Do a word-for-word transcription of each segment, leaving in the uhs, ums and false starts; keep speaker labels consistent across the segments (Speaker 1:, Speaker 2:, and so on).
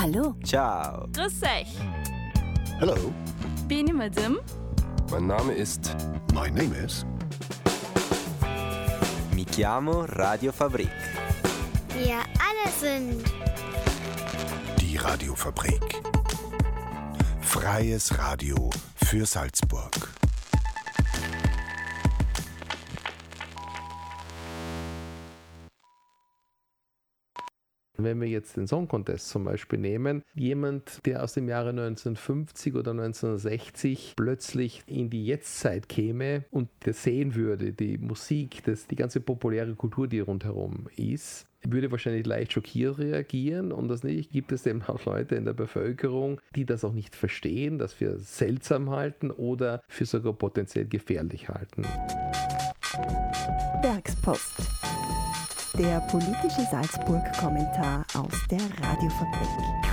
Speaker 1: Hallo.
Speaker 2: Ciao.
Speaker 3: Grüß euch.
Speaker 4: Hello.
Speaker 3: Bin ich Madame?
Speaker 4: Mein Name ist... My name is...
Speaker 2: Mi chiamo Radio Fabrik.
Speaker 5: Wir alle sind...
Speaker 4: Die Radiofabrik. Freies Radio für Salzburg.
Speaker 6: Wenn wir jetzt den Song Contest zum Beispiel nehmen, jemand, der aus dem Jahre neunzehnhundertfünfzig oder neunzehnhundertsechzig plötzlich in die Jetztzeit käme und das sehen würde, die Musik, das, die ganze populäre Kultur, die rundherum ist, würde wahrscheinlich leicht schockiert reagieren, und das nicht gibt es eben auch Leute in der Bevölkerung, die das auch nicht verstehen, das für seltsam halten oder für sogar potenziell gefährlich halten.
Speaker 1: Werkspost. Der politische Salzburg-Kommentar aus der Radiofabrik.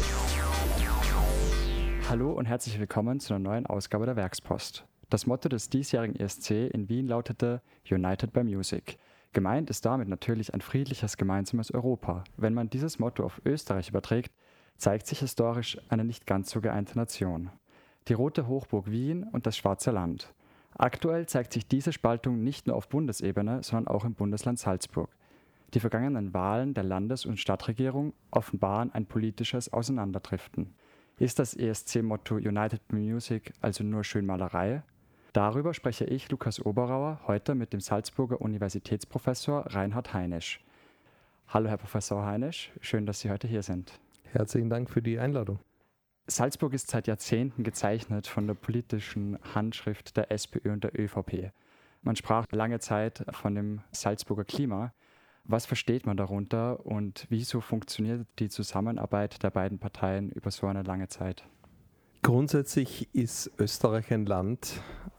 Speaker 7: Hallo und herzlich willkommen zu einer neuen Ausgabe der Werkspost. Das Motto des diesjährigen E S C in Wien lautete United by Music. Gemeint ist damit natürlich ein friedliches gemeinsames Europa. Wenn man dieses Motto auf Österreich überträgt, zeigt sich historisch eine nicht ganz so geeinte Nation. Die rote Hochburg Wien und das schwarze Land. Aktuell zeigt sich diese Spaltung nicht nur auf Bundesebene, sondern auch im Bundesland Salzburg. Die vergangenen Wahlen der Landes- und Stadtregierung offenbaren ein politisches Auseinanderdriften. Ist das E S C-Motto United by Music also nur Schönmalerei? Darüber spreche ich, Lukas Oberauer, heute mit dem Salzburger Universitätsprofessor Reinhard Heinisch. Hallo Herr Professor Heinisch, schön, dass Sie heute hier sind.
Speaker 6: Herzlichen Dank für die Einladung.
Speaker 7: Salzburg ist seit Jahrzehnten gezeichnet von der politischen Handschrift der SPÖ und der ÖVP. Man sprach lange Zeit von dem Salzburger Klima. Was versteht man darunter und wieso funktioniert die Zusammenarbeit der beiden Parteien über so eine lange Zeit?
Speaker 6: Grundsätzlich ist Österreich ein Land,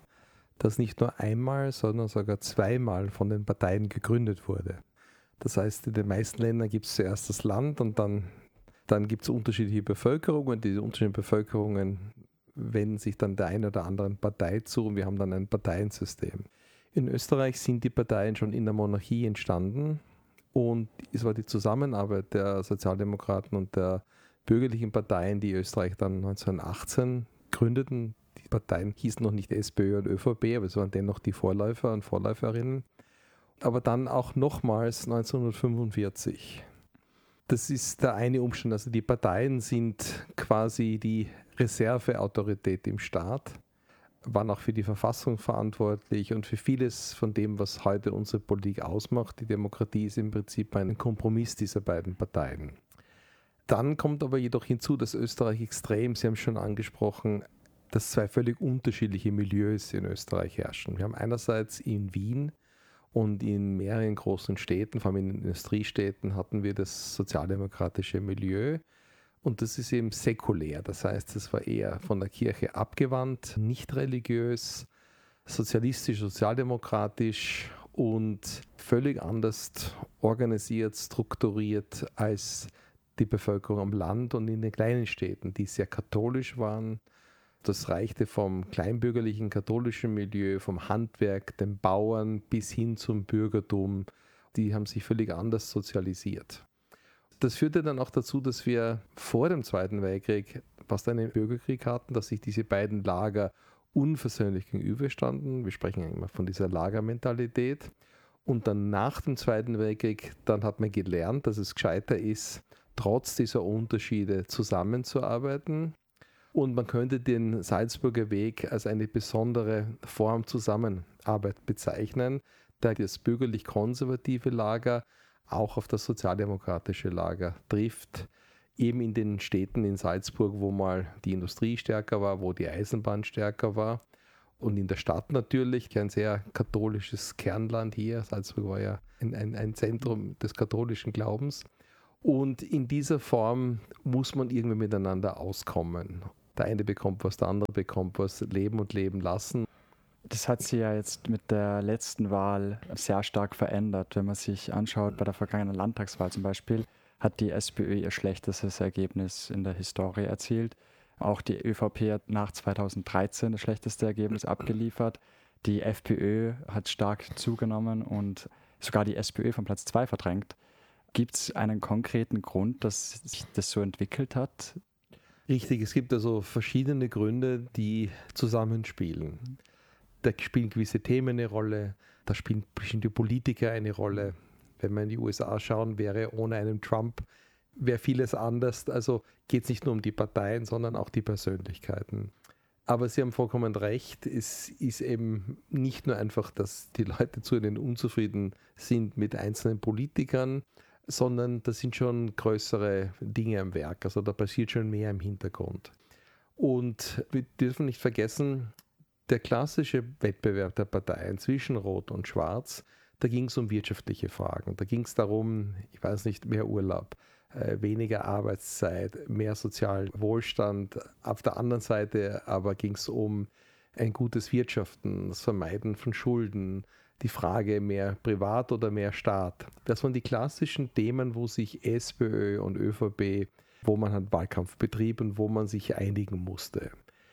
Speaker 6: das nicht nur einmal, sondern sogar zweimal von den Parteien gegründet wurde. Das heißt, in den meisten Ländern gibt es zuerst das Land und dann, dann gibt es unterschiedliche Bevölkerungen. Diese unterschiedlichen Bevölkerungen wenden sich dann der einen oder anderen Partei zu und wir haben dann ein Parteiensystem. In Österreich sind die Parteien schon in der Monarchie entstanden. Und es war die Zusammenarbeit der Sozialdemokraten und der bürgerlichen Parteien, die Österreich dann neunzehnhundertachtzehn gründeten. Die Parteien hießen noch nicht SPÖ und ÖVP, aber es waren dennoch die Vorläufer und Vorläuferinnen. Aber dann auch nochmals neunzehnhundertfünfundvierzig. Das ist der eine Umstand. Also die Parteien sind quasi die Reserveautorität im Staat, waren auch für die Verfassung verantwortlich und für vieles von dem, was heute unsere Politik ausmacht. Die Demokratie ist im Prinzip ein Kompromiss dieser beiden Parteien. Dann kommt aber jedoch hinzu, dass Österreich extrem, Sie haben es schon angesprochen, dass zwei völlig unterschiedliche Milieus in Österreich herrschen. Wir haben einerseits in Wien und in mehreren großen Städten, vor allem in den Industriestädten, hatten wir das sozialdemokratische Milieu. Und das ist eben säkulär, das heißt, es war eher von der Kirche abgewandt, nicht religiös, sozialistisch, sozialdemokratisch und völlig anders organisiert, strukturiert als die Bevölkerung am Land und in den kleinen Städten, die sehr katholisch waren. Das reichte vom kleinbürgerlichen katholischen Milieu, vom Handwerk, den Bauern bis hin zum Bürgertum. Die haben sich völlig anders sozialisiert. Das führte dann auch dazu, dass wir vor dem Zweiten Weltkrieg fast einen Bürgerkrieg hatten, dass sich diese beiden Lager unversöhnlich gegenüberstanden. Wir sprechen immer von dieser Lagermentalität. Und dann nach dem Zweiten Weltkrieg, dann hat man gelernt, dass es gescheiter ist, trotz dieser Unterschiede zusammenzuarbeiten. Und man könnte den Salzburger Weg als eine besondere Form Zusammenarbeit bezeichnen, da das bürgerlich-konservative Lager auch auf das sozialdemokratische Lager trifft, eben in den Städten in Salzburg, wo mal die Industrie stärker war, wo die Eisenbahn stärker war und in der Stadt natürlich, ein sehr katholisches Kernland hier. Salzburg war ja ein, ein, ein Zentrum des katholischen Glaubens und in dieser Form muss man irgendwie miteinander auskommen. Der eine bekommt was, der andere bekommt was, leben und leben lassen.
Speaker 7: Das hat sich ja jetzt mit der letzten Wahl sehr stark verändert. Wenn man sich anschaut, bei der vergangenen Landtagswahl zum Beispiel, hat die SPÖ ihr schlechtestes Ergebnis in der Historie erzielt. Auch die ÖVP hat nach zweitausenddreizehn das schlechteste Ergebnis abgeliefert. Die FPÖ hat stark zugenommen und sogar die SPÖ von Platz zwei verdrängt. Gibt es einen konkreten Grund, dass sich das so entwickelt hat?
Speaker 6: Richtig, es gibt also verschiedene Gründe, die zusammenspielen. Da spielen gewisse Themen eine Rolle, da spielen bestimmte Politiker eine Rolle. Wenn wir in die U S A schauen, wäre ohne einen Trump, wäre vieles anders. Also geht es nicht nur um die Parteien, sondern auch die Persönlichkeiten. Aber Sie haben vollkommen recht, es ist eben nicht nur einfach, dass die Leute zu ihnen unzufrieden sind mit einzelnen Politikern, sondern da sind schon größere Dinge am Werk. Also da passiert schon mehr im Hintergrund. Und wir dürfen nicht vergessen, der klassische Wettbewerb der Parteien zwischen Rot und Schwarz, da ging es um wirtschaftliche Fragen. Da ging es darum, ich weiß nicht, mehr Urlaub, äh, weniger Arbeitszeit, mehr sozialen Wohlstand. Auf der anderen Seite aber ging es um ein gutes Wirtschaften, das Vermeiden von Schulden, die Frage mehr Privat oder mehr Staat. Das waren die klassischen Themen, wo sich SPÖ und ÖVP, wo man halt Wahlkampf betrieb und wo man sich einigen musste.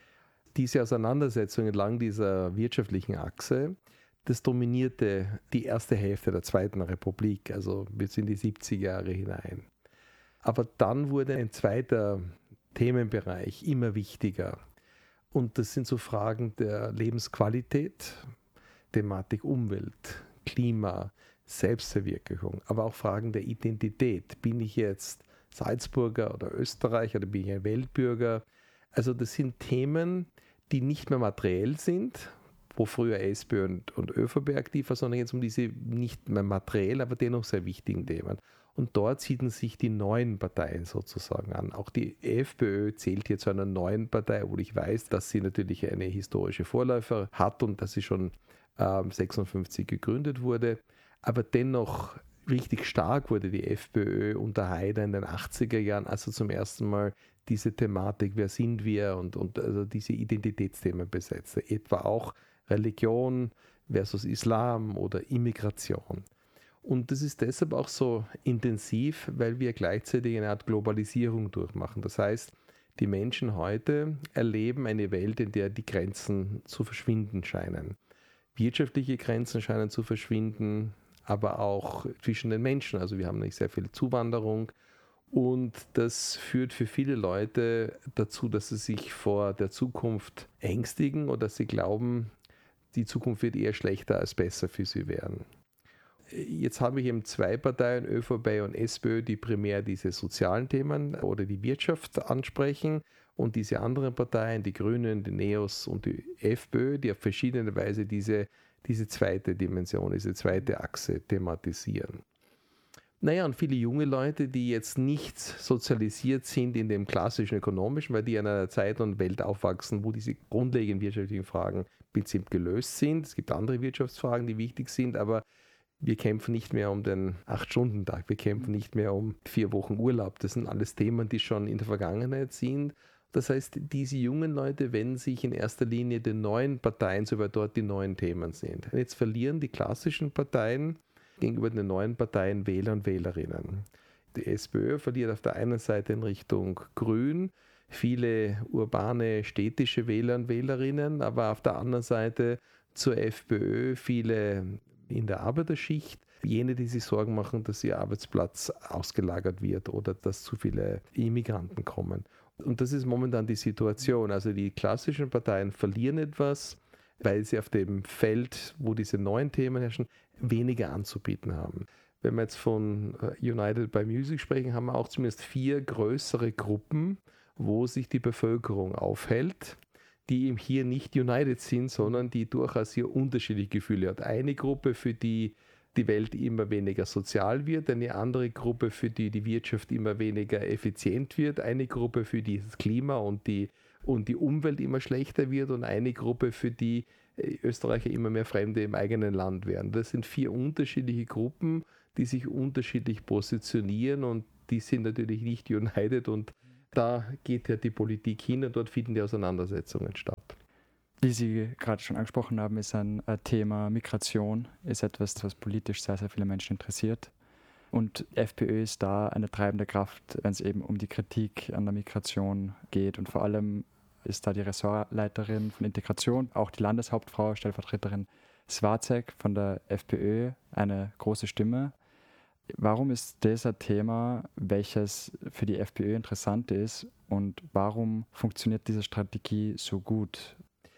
Speaker 6: Diese Auseinandersetzung entlang dieser wirtschaftlichen Achse, das dominierte die erste Hälfte der Zweiten Republik, also bis in die siebziger Jahre hinein. Aber dann wurde ein zweiter Themenbereich immer wichtiger. Und das sind so Fragen der Lebensqualität, Thematik Umwelt, Klima, Selbstverwirklichung, aber auch Fragen der Identität. Bin ich jetzt Salzburger oder Österreicher oder bin ich ein Weltbürger? Also das sind Themen, die nicht mehr materiell sind, wo früher SPÖ und, und ÖVP aktiv war, sondern jetzt um diese nicht mehr materiell, aber dennoch sehr wichtigen Themen. Und dort siedeln sich die neuen Parteien sozusagen an. Auch die FPÖ zählt hier zu einer neuen Partei, obwohl ich weiß, dass sie natürlich eine historische Vorläufer hat und dass sie schon ähm, sechsundfünfzig gegründet wurde. Aber dennoch richtig stark wurde die FPÖ unter Haider in den achtziger Jahren, also zum ersten Mal diese Thematik, wer sind wir und, und also diese Identitätsthemen besetzte. Etwa auch Religion versus Islam oder Immigration. Und das ist deshalb auch so intensiv, weil wir gleichzeitig eine Art Globalisierung durchmachen. Das heißt, die Menschen heute erleben eine Welt, in der die Grenzen zu verschwinden scheinen. Wirtschaftliche Grenzen scheinen zu verschwinden, aber auch zwischen den Menschen. Also wir haben nicht sehr viel Zuwanderung und das führt für viele Leute dazu, dass sie sich vor der Zukunft ängstigen oder sie glauben, die Zukunft wird eher schlechter als besser für sie werden. Jetzt habe ich eben zwei Parteien, ÖVP und SPÖ, die primär diese sozialen Themen oder die Wirtschaft ansprechen und diese anderen Parteien, die Grünen, die Neos und die FPÖ, die auf verschiedene Weise diese, diese zweite Dimension, diese zweite Achse thematisieren. Naja, und viele junge Leute, die jetzt nicht sozialisiert sind in dem klassischen ökonomischen, weil die in einer Zeit und Welt aufwachsen, wo diese grundlegenden wirtschaftlichen Fragen im Prinzip gelöst sind. Es gibt andere Wirtschaftsfragen, die wichtig sind, aber wir kämpfen nicht mehr um den acht-Stunden-Tag, wir kämpfen nicht mehr um vier Wochen Urlaub. Das sind alles Themen, die schon in der Vergangenheit sind. Das heißt, diese jungen Leute wenden sich in erster Linie den neuen Parteien zu, weil dort die neuen Themen sind. Und jetzt verlieren die klassischen Parteien gegenüber den neuen Parteien Wähler und Wählerinnen. Die SPÖ verliert auf der einen Seite in Richtung Grün viele urbane, städtische Wähler und Wählerinnen, aber auf der anderen Seite zur FPÖ viele in der Arbeiterschicht, jene, die sich Sorgen machen, dass ihr Arbeitsplatz ausgelagert wird oder dass zu viele Immigranten kommen. Und das ist momentan die Situation. Also die klassischen Parteien verlieren etwas, weil sie auf dem Feld, wo diese neuen Themen herrschen, weniger anzubieten haben. Wenn wir jetzt von United by Music sprechen, haben wir auch zumindest vier größere Gruppen, wo sich die Bevölkerung aufhält, die eben hier nicht united sind, sondern die durchaus hier unterschiedliche Gefühle hat. Eine Gruppe, für die die Welt immer weniger sozial wird, eine andere Gruppe, für die die Wirtschaft immer weniger effizient wird, eine Gruppe, für die das Klima und die, und die Umwelt immer schlechter wird und eine Gruppe, für die Österreicher immer mehr Fremde im eigenen Land werden. Das sind vier unterschiedliche Gruppen, die sich unterschiedlich positionieren und die sind natürlich nicht united und da geht ja die Politik hin und dort finden die Auseinandersetzungen statt.
Speaker 7: Wie Sie gerade schon angesprochen haben, ist ein Thema Migration, ist etwas, was politisch sehr, sehr viele Menschen interessiert. Und FPÖ ist da eine treibende Kraft, wenn es eben um die Kritik an der Migration geht. Und vor allem ist da die Ressortleiterin von Integration, auch die Landeshauptfrau, Stellvertreterin Swarzek von der FPÖ, eine große Stimme. Warum ist das ein Thema, welches für die FPÖ interessant ist und warum funktioniert diese Strategie so gut?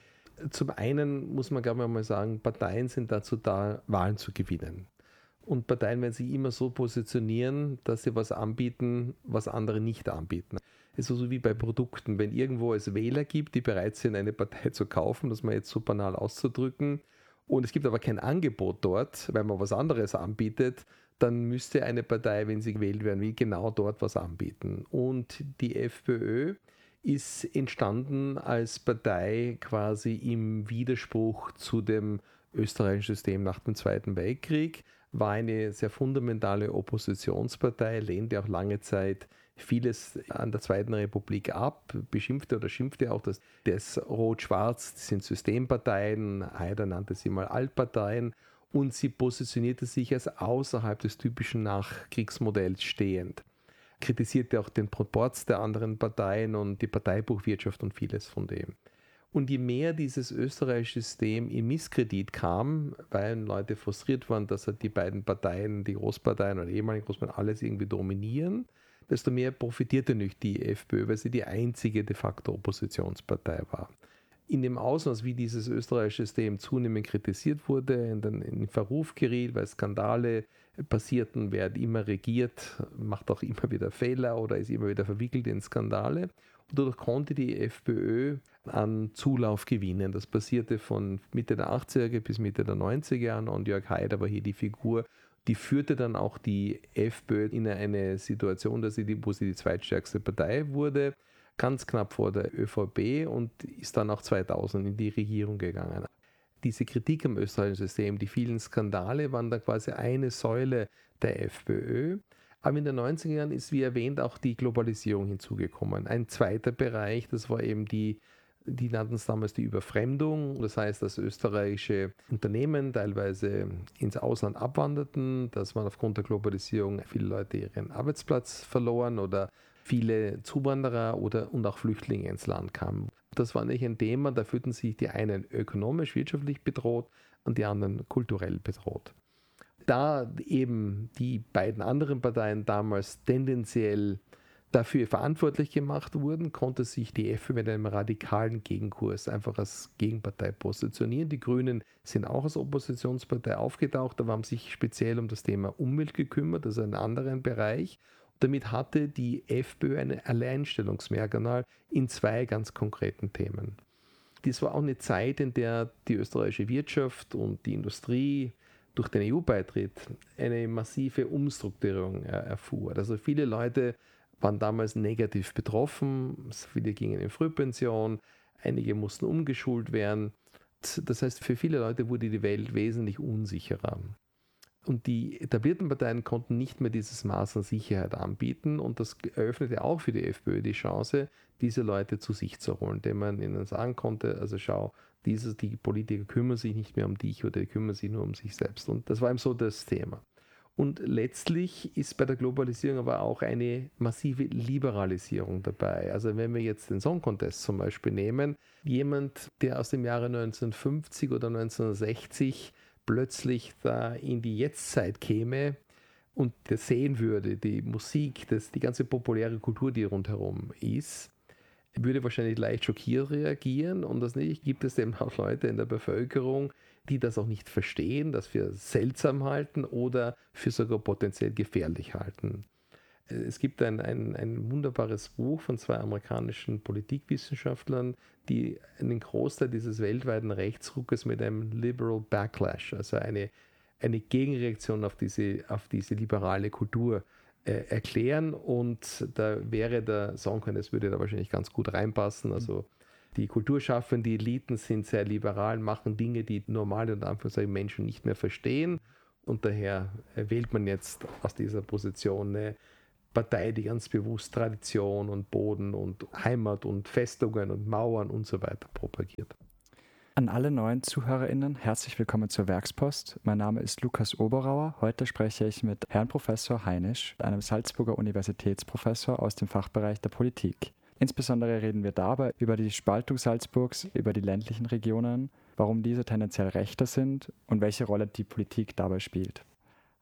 Speaker 6: Zum einen muss man, glaube ich, mal sagen, Parteien sind dazu da, Wahlen zu gewinnen. Und Parteien werden sich immer so positionieren, dass sie was anbieten, was andere nicht anbieten. Es ist so wie bei Produkten, wenn irgendwo es Wähler gibt, die bereit sind, eine Partei zu kaufen, das mal jetzt so banal auszudrücken, und es gibt aber kein Angebot dort, weil man was anderes anbietet, dann müsste eine Partei, wenn sie gewählt werden will, genau dort was anbieten. Und die FPÖ ist entstanden als Partei quasi im Widerspruch zu dem österreichischen System nach dem Zweiten Weltkrieg, war eine sehr fundamentale Oppositionspartei, lehnte auch lange Zeit vieles an der Zweiten Republik ab, beschimpfte oder schimpfte auch, dass das Rot-Schwarz, das sind Systemparteien, Haider nannte sie mal Altparteien, und sie positionierte sich als außerhalb des typischen Nachkriegsmodells stehend. Kritisierte auch den Proporz der anderen Parteien und die Parteibuchwirtschaft und vieles von dem. Und je mehr dieses österreichische System in Misskredit kam, weil Leute frustriert waren, dass halt die beiden Parteien, die Großparteien oder ehemaligen Großparteien, alles irgendwie dominieren, desto mehr profitierte nicht die FPÖ, weil sie die einzige de facto Oppositionspartei war. In dem Ausmaß, wie dieses österreichische System zunehmend kritisiert wurde, in den, in den Verruf geriet, weil Skandale passierten, wer immer regiert, macht auch immer wieder Fehler oder ist immer wieder verwickelt in Skandale. Und dadurch konnte die FPÖ an Zulauf gewinnen. Das passierte von Mitte der achtziger bis Mitte der neunziger Jahren, und Jörg Haider war hier die Figur, die führte dann auch die FPÖ in eine Situation, dass sie die, wo sie die zweitstärkste Partei wurde, ganz knapp vor der ÖVP, und ist dann auch zweitausend in die Regierung gegangen. Diese Kritik am österreichischen System, die vielen Skandale waren da quasi eine Säule der FPÖ. Aber in den neunziger Jahren ist, wie erwähnt, auch die Globalisierung hinzugekommen. Ein zweiter Bereich, das war eben die, die nannten es damals die Überfremdung. Das heißt, dass österreichische Unternehmen teilweise ins Ausland abwanderten, dass man aufgrund der Globalisierung viele Leute ihren Arbeitsplatz verloren oder viele Zuwanderer oder und auch Flüchtlinge ins Land kamen. Das war nicht ein Thema, da fühlten sich die einen ökonomisch, wirtschaftlich bedroht und die anderen kulturell bedroht. Da eben die beiden anderen Parteien damals tendenziell dafür verantwortlich gemacht wurden, konnte sich die FPÖ mit einem radikalen Gegenkurs einfach als Gegenpartei positionieren. Die Grünen sind auch als Oppositionspartei aufgetaucht, aber haben sich speziell um das Thema Umwelt gekümmert, also einen anderen Bereich. Damit hatte die FPÖ ein Alleinstellungsmerkmal in zwei ganz konkreten Themen. Dies war auch eine Zeit, in der die österreichische Wirtschaft und die Industrie durch den E U-Beitritt eine massive Umstrukturierung erfuhr. Also viele Leute waren damals negativ betroffen, viele gingen in Frühpension, einige mussten umgeschult werden. Das heißt, für viele Leute wurde die Welt wesentlich unsicherer. Und die etablierten Parteien konnten nicht mehr dieses Maß an Sicherheit anbieten, und das eröffnete auch für die FPÖ die Chance, diese Leute zu sich zu holen, indem man ihnen sagen konnte, also schau, diese, die Politiker kümmern sich nicht mehr um dich oder die kümmern sich nur um sich selbst. Und das war eben so das Thema. Und letztlich ist bei der Globalisierung aber auch eine massive Liberalisierung dabei. Also wenn wir jetzt den Song Contest zum Beispiel nehmen, jemand, der aus dem Jahre neunzehnhundertfünfzig oder neunzehnhundertsechzig plötzlich da in die Jetztzeit käme und das sehen würde, die Musik, das, die ganze populäre Kultur, die rundherum ist, würde wahrscheinlich leicht schockiert reagieren, und das nicht gibt es eben auch Leute in der Bevölkerung, die das auch nicht verstehen, das für seltsam halten oder für sogar potenziell gefährlich halten. Es gibt ein, ein, ein wunderbares Buch von zwei amerikanischen Politikwissenschaftlern, die einen Großteil dieses weltweiten Rechtsruckes mit einem Liberal Backlash, also eine, eine Gegenreaktion auf diese, auf diese liberale Kultur äh, erklären. Und da wäre der Song Contest, würde da wahrscheinlich ganz gut reinpassen. Also die Kulturschaffenden, die Eliten sind sehr liberal, machen Dinge, die normale und Anführungszeichen Menschen nicht mehr verstehen. Und daher wählt man jetzt aus dieser Position eine Partei, die ganz bewusst Tradition und Boden und Heimat und Festungen und Mauern und so weiter propagiert.
Speaker 7: An alle neuen ZuhörerInnen herzlich willkommen zur Werkspost. Mein Name ist Lukas Oberauer. Heute spreche ich mit Herrn Professor Heinisch, einem Salzburger Universitätsprofessor aus dem Fachbereich der Politik. Insbesondere reden wir dabei über die Spaltung Salzburgs, über die ländlichen Regionen, warum diese tendenziell rechter sind und welche Rolle die Politik dabei spielt.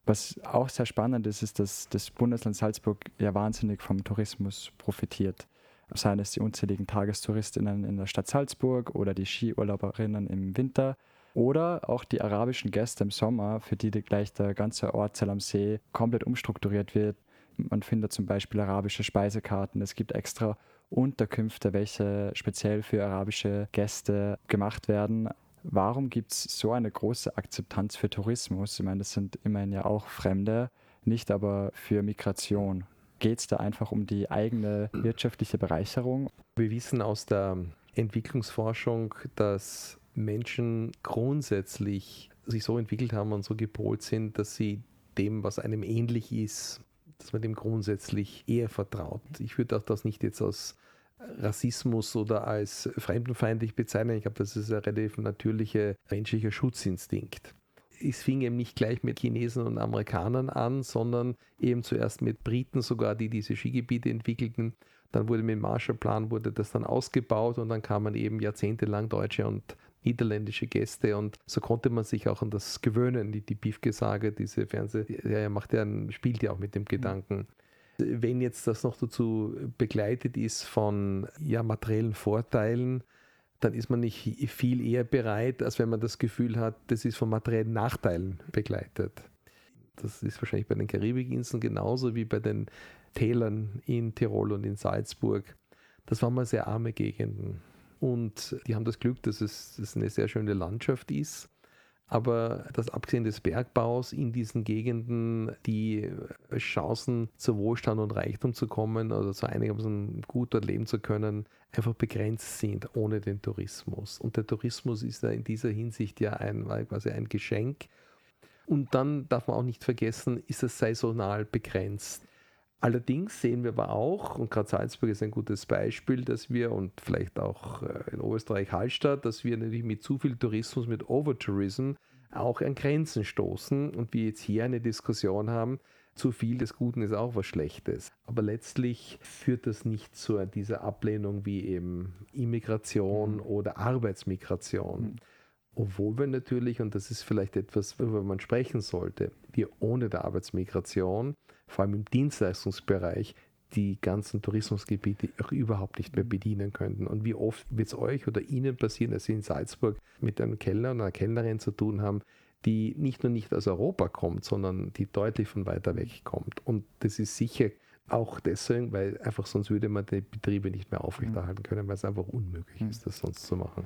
Speaker 7: Was auch sehr spannend ist, ist, dass das Bundesland Salzburg ja wahnsinnig vom Tourismus profitiert. Seien es die unzähligen Tagestouristinnen in der Stadt Salzburg oder die Skiurlauberinnen im Winter oder auch die arabischen Gäste im Sommer, für die gleich der ganze Ortsteil am See komplett umstrukturiert wird. Man findet zum Beispiel arabische Speisekarten, es gibt extra Unterkünfte, welche speziell für arabische Gäste gemacht werden. Warum gibt es so eine große Akzeptanz für Tourismus? Ich meine, das sind immerhin ja auch Fremde, nicht aber für Migration. Geht es da einfach um die eigene wirtschaftliche Bereicherung?
Speaker 6: Wir wissen aus der Entwicklungsforschung, dass Menschen grundsätzlich sich so entwickelt haben und so gepolt sind, dass sie dem, was einem ähnlich ist, dass man dem grundsätzlich eher vertraut. Ich würde auch das nicht jetzt als Rassismus oder als fremdenfeindlich bezeichnen. Ich glaube, das ist ein relativ natürlicher menschlicher Schutzinstinkt. Es fing eben nicht gleich mit Chinesen und Amerikanern an, sondern eben zuerst mit Briten sogar, die diese Skigebiete entwickelten. Dann wurde mit dem Marshallplan wurde das dann ausgebaut und dann kamen eben jahrzehntelang deutsche und niederländische Gäste und so konnte man sich auch an das gewöhnen. Die, die Piefke-Sage, diese Fernsehserie macht ja, spielt ja auch mit dem Gedanken. Wenn jetzt das noch dazu begleitet ist von ja, materiellen Vorteilen, dann ist man nicht viel eher bereit, als wenn man das Gefühl hat, das ist von materiellen Nachteilen begleitet. Das ist wahrscheinlich bei den Karibikinseln genauso wie bei den Tälern in Tirol und in Salzburg. Das waren mal sehr arme Gegenden. Und die haben das Glück, dass es, dass es eine sehr schöne Landschaft ist. Aber das abgesehen des Bergbaus in diesen Gegenden, die Chancen zu Wohlstand und Reichtum zu kommen oder zu einigermaßen gut dort leben zu können, einfach begrenzt sind ohne den Tourismus. Und der Tourismus ist ja in dieser Hinsicht ja ein, quasi ein Geschenk. Und dann darf man auch nicht vergessen, ist es saisonal begrenzt. Allerdings sehen wir aber auch, und gerade Salzburg ist ein gutes Beispiel, dass wir, und vielleicht auch in Oberösterreich Hallstatt, dass wir natürlich mit zu viel Tourismus, mit Overtourism, auch an Grenzen stoßen und wir jetzt hier eine Diskussion haben, zu viel des Guten ist auch was Schlechtes. Aber letztlich führt das nicht zu dieser Ablehnung wie eben Immigration mhm. oder Arbeitsmigration. Mhm. Obwohl wir natürlich, und das ist vielleicht etwas, worüber man sprechen sollte, wir ohne der Arbeitsmigration, vor allem im Dienstleistungsbereich, die ganzen Tourismusgebiete auch überhaupt nicht mehr bedienen könnten. Und wie oft wird es euch oder Ihnen passieren, dass Sie in Salzburg mit einem Kellner oder einer Kellnerin zu tun haben, die nicht nur nicht aus Europa kommt, sondern die deutlich von weiter weg kommt. Und das ist sicher auch deswegen, weil einfach sonst würde man die Betriebe nicht mehr aufrechterhalten können, weil es einfach unmöglich ist, das sonst zu machen.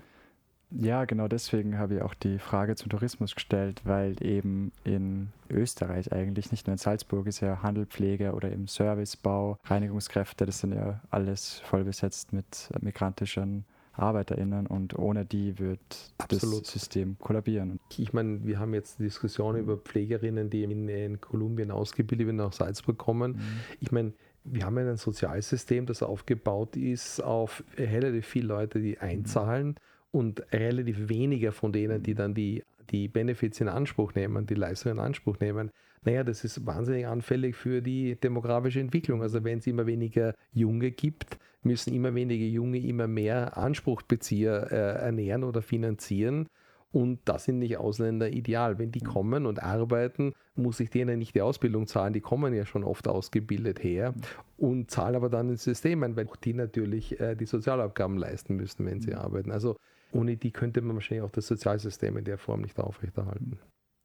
Speaker 7: Ja, genau deswegen habe ich auch die Frage zum Tourismus gestellt, weil eben in Österreich eigentlich, nicht nur in Salzburg, ist ja Handel, Pflege oder eben Servicebau, Reinigungskräfte, das sind ja alles voll besetzt mit migrantischen ArbeiterInnen und ohne die wird Absolut. Das System kollabieren.
Speaker 6: Ich meine, wir haben jetzt Diskussionen über Pflegerinnen, die in, in Kolumbien ausgebildet werden, nach Salzburg kommen. Mhm. Ich meine, wir haben ja ein Sozialsystem, das aufgebaut ist auf relativ viele Leute, die einzahlen. Mhm. Und relativ weniger von denen, die dann die, die Benefits in Anspruch nehmen, die Leistungen in Anspruch nehmen. Naja, das ist wahnsinnig anfällig für die demografische Entwicklung. Also wenn es immer weniger Junge gibt, müssen immer weniger Junge immer mehr Anspruchsbezieher äh, ernähren oder finanzieren. Und das sind nicht Ausländer ideal. Wenn die kommen und arbeiten, muss ich denen nicht die Ausbildung zahlen. Die kommen ja schon oft ausgebildet her und zahlen aber dann ins System, weil die natürlich äh, die Sozialabgaben leisten müssen, wenn sie arbeiten. Also ohne die könnte man wahrscheinlich auch das Sozialsystem in der Form nicht aufrechterhalten.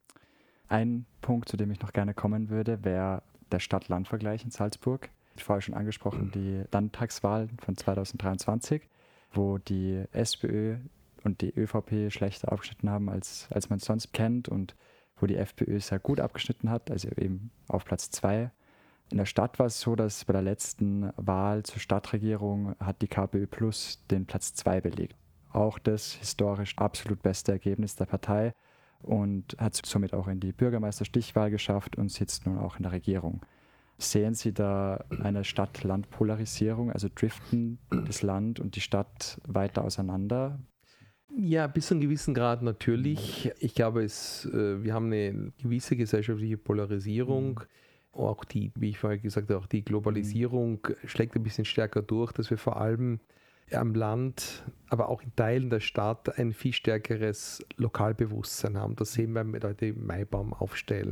Speaker 7: Ein Punkt, zu dem ich noch gerne kommen würde, wäre der Stadt-Land-Vergleich in Salzburg. Ich habe vorher schon angesprochen, die Landtagswahlen von zweitausenddreiundzwanzig, wo die SPÖ und die ÖVP schlechter abgeschnitten haben, als, als man es sonst kennt und wo die FPÖ sehr gut abgeschnitten hat, also eben auf Platz zwei. In der Stadt war es so, dass bei der letzten Wahl zur Stadtregierung hat die KPÖ Plus den Platz zwei belegt. Auch das historisch absolut beste Ergebnis der Partei und hat somit auch in die Bürgermeisterstichwahl geschafft und sitzt nun auch in der Regierung. Sehen Sie da eine Stadt-Land-Polarisierung, also driften das Land und die Stadt weiter auseinander?
Speaker 6: Ja, bis zu einem gewissen Grad natürlich. Ich glaube, es, wir haben eine gewisse gesellschaftliche Polarisierung. Mhm. Auch die, wie ich vorher gesagt habe, auch die Globalisierung mhm. schlägt ein bisschen stärker durch, dass wir vor allem am Land, aber auch in Teilen der Stadt ein viel stärkeres Lokalbewusstsein haben. Das sehen wir mit Leuten, die Maibaum aufstellen,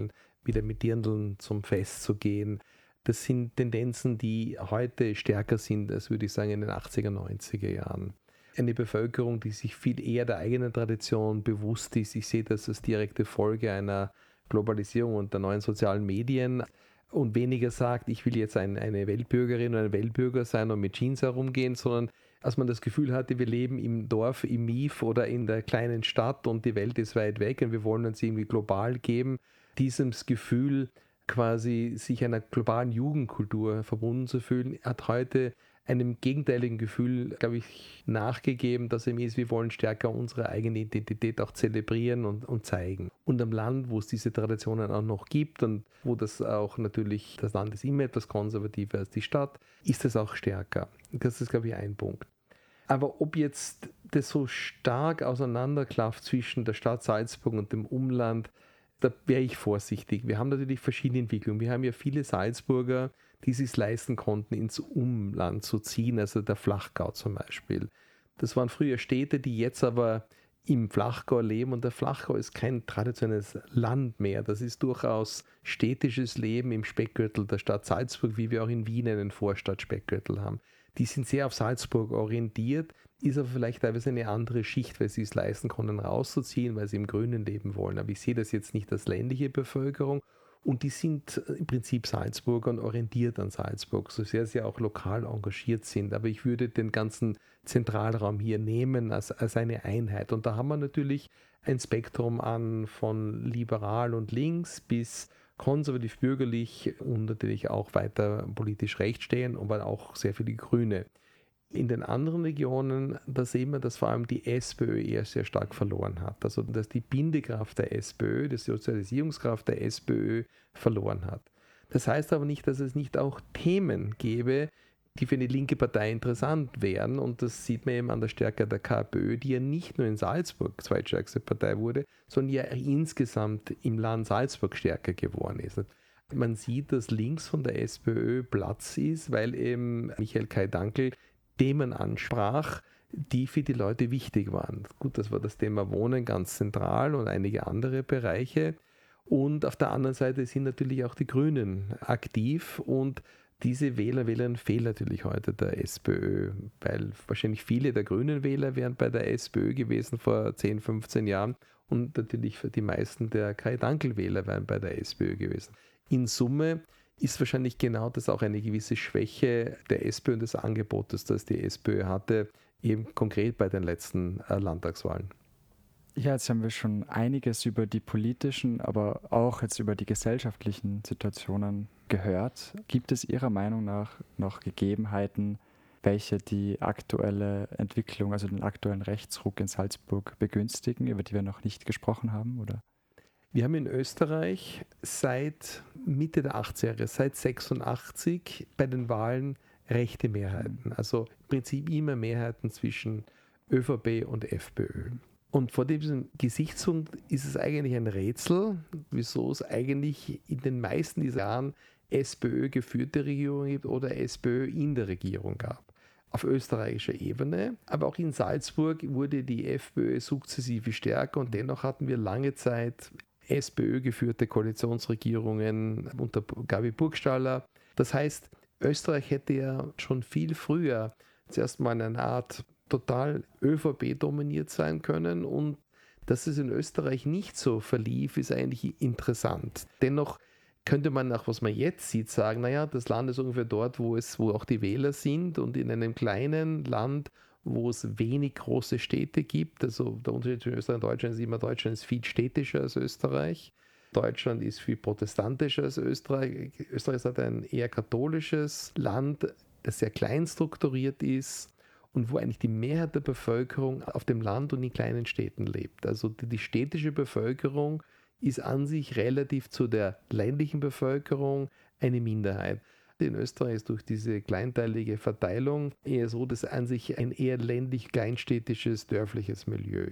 Speaker 6: wieder mit Dirndln zum Fest zu gehen. Das sind Tendenzen, die heute stärker sind, als würde ich sagen in den achtziger, neunziger Jahren. Eine Bevölkerung, die sich viel eher der eigenen Tradition bewusst ist. Ich sehe das als direkte Folge einer Globalisierung und der neuen sozialen Medien und weniger sagt, ich will jetzt ein, eine Weltbürgerin oder ein Weltbürger sein und mit Jeans herumgehen, sondern als man das Gefühl hatte, wir leben im Dorf, im Mief oder in der kleinen Stadt und die Welt ist weit weg und wir wollen uns irgendwie global geben, dieses Gefühl quasi sich einer globalen Jugendkultur verbunden zu fühlen, hat heute einem gegenteiligen Gefühl, glaube ich, nachgegeben, dass eben ist, wir wollen stärker unsere eigene Identität auch zelebrieren und, und zeigen. Und am Land, wo es diese Traditionen auch noch gibt und wo das auch natürlich, das Land ist immer etwas konservativer als die Stadt, ist es auch stärker. Das ist, glaube ich, ein Punkt. Aber ob jetzt das so stark auseinanderklafft zwischen der Stadt Salzburg und dem Umland, da wäre ich vorsichtig. Wir haben natürlich verschiedene Entwicklungen. Wir haben ja viele Salzburger, die es sich leisten konnten, ins Umland zu ziehen, also der Flachgau zum Beispiel. Das waren früher Städte, die jetzt aber im Flachgau leben und der Flachgau ist kein traditionelles Land mehr. Das ist durchaus städtisches Leben im Speckgürtel der Stadt Salzburg, wie wir auch in Wien einen Vorstadt-Speckgürtel haben. Die sind sehr auf Salzburg orientiert, ist aber vielleicht teilweise eine andere Schicht, weil sie es leisten konnten, rauszuziehen, weil sie im Grünen leben wollen. Aber ich sehe das jetzt nicht als ländliche Bevölkerung. Und die sind im Prinzip Salzburger und orientiert an Salzburg, so sehr sie auch lokal engagiert sind. Aber ich würde den ganzen Zentralraum hier nehmen als, als eine Einheit. Und da haben wir natürlich ein Spektrum an von liberal und links bis konservativ-bürgerlich und natürlich auch weiter politisch rechts stehen, aber auch sehr viele Grüne. In den anderen Regionen, da sehen wir, dass vor allem die SPÖ eher sehr stark verloren hat. Also dass die Bindekraft der SPÖ, die Sozialisierungskraft der SPÖ verloren hat. Das heißt aber nicht, dass es nicht auch Themen gäbe, die für eine linke Partei interessant wären. Und das sieht man eben an der Stärke der KPÖ, die ja nicht nur in Salzburg zweitstärkste Partei wurde, sondern ja insgesamt im Land Salzburg stärker geworden ist. Man sieht, dass links von der SPÖ Platz ist, weil eben Michael Kaidankl Themen ansprach, die für die Leute wichtig waren. Gut, das war das Thema Wohnen ganz zentral und einige andere Bereiche. Und auf der anderen Seite sind natürlich auch die Grünen aktiv und diese Wähler, Wählerinnen fehlen natürlich heute der SPÖ, weil wahrscheinlich viele der grünen Wähler wären bei der SPÖ gewesen vor zehn, fünfzehn Jahren und natürlich die meisten der Kaidankl-Wähler wären bei der SPÖ gewesen. In Summe ist wahrscheinlich genau das auch eine gewisse Schwäche der SPÖ und des Angebotes, das die SPÖ hatte, eben konkret bei den letzten äh, Landtagswahlen.
Speaker 7: Ja, jetzt haben wir schon einiges über die politischen, aber auch jetzt über die gesellschaftlichen Situationen gehört. Gibt es Ihrer Meinung nach noch Gegebenheiten, welche die aktuelle Entwicklung, also den aktuellen Rechtsruck in Salzburg begünstigen, über die wir noch nicht gesprochen haben, oder?
Speaker 6: Wir haben in Österreich seit Mitte der achtziger Jahre, seit sechsundachtzig bei den Wahlen rechte Mehrheiten. Also im Prinzip immer Mehrheiten zwischen ÖVP und FPÖ. Und vor diesem Gesichtspunkt ist es eigentlich ein Rätsel, wieso es eigentlich in den meisten dieser Jahren SPÖ geführte Regierungen gibt oder SPÖ in der Regierung gab. Auf österreichischer Ebene, aber auch in Salzburg wurde die FPÖ sukzessive stärker und dennoch hatten wir lange Zeit SPÖ-geführte Koalitionsregierungen unter Gabi Burgstaller. Das heißt, Österreich hätte ja schon viel früher zuerst mal eine Art total ÖVP dominiert sein können und dass es in Österreich nicht so verlief, ist eigentlich interessant. Dennoch könnte man nach was man jetzt sieht sagen, naja, das Land ist ungefähr dort, wo es, wo auch die Wähler sind und in einem kleinen Land, wo es wenig große Städte gibt. Also der Unterschied zwischen Österreich und Deutschland ist immer, Deutschland ist viel städtischer als Österreich. Deutschland ist viel protestantischer als Österreich. Österreich ist halt ein eher katholisches Land, das sehr klein strukturiert ist und wo eigentlich die Mehrheit der Bevölkerung auf dem Land und in kleinen Städten lebt. Also die, die städtische Bevölkerung ist an sich relativ zu der ländlichen Bevölkerung eine Minderheit. In Österreich ist durch diese kleinteilige Verteilung eher so, dass an sich ein eher ländlich kleinstädtisches, dörfliches Milieu